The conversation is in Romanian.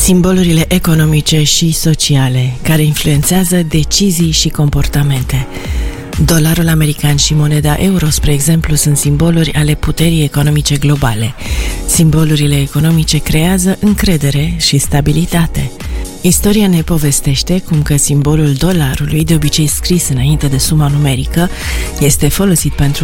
Simbolurile economice și sociale care influențează decizii și comportamente. Dolarul american și moneda euro, spre exemplu, sunt simboluri ale puterii economice globale. Simbolurile economice creează încredere și stabilitate. Istoria ne povestește cum că simbolul dolarului, de obicei scris înainte de suma numerică, este folosit pentru